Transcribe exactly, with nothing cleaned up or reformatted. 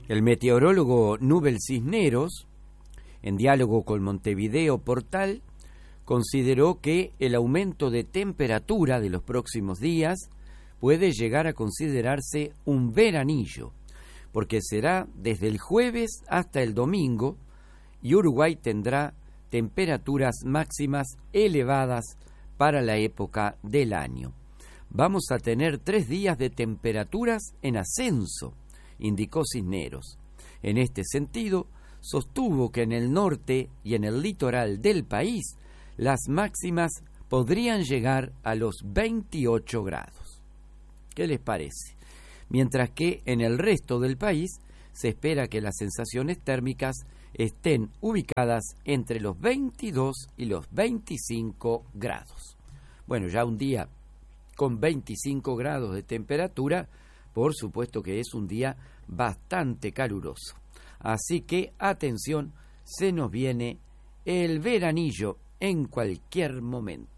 El meteorólogo Nubel Cisneros, en diálogo con Montevideo Portal, consideró que el aumento de temperatura de los próximos días puede llegar a considerarse un veranillo, porque será desde el jueves hasta el domingo y Uruguay tendrá temperaturas máximas elevadas para la época del año. Vamos a tener tres días de temperaturas en ascenso, indicó Cisneros. En este sentido, sostuvo que en el norte y en el litoral del país las máximas podrían llegar a los veintiocho grados. ¿Qué les parece? Mientras que en el resto del país se espera que las sensaciones térmicas estén ubicadas entre los veintidós y los veinticinco grados. Bueno, ya un día con veinticinco grados de temperatura, por supuesto que es un día bastante caluroso. Así que, atención, se nos viene el veranillo en cualquier momento.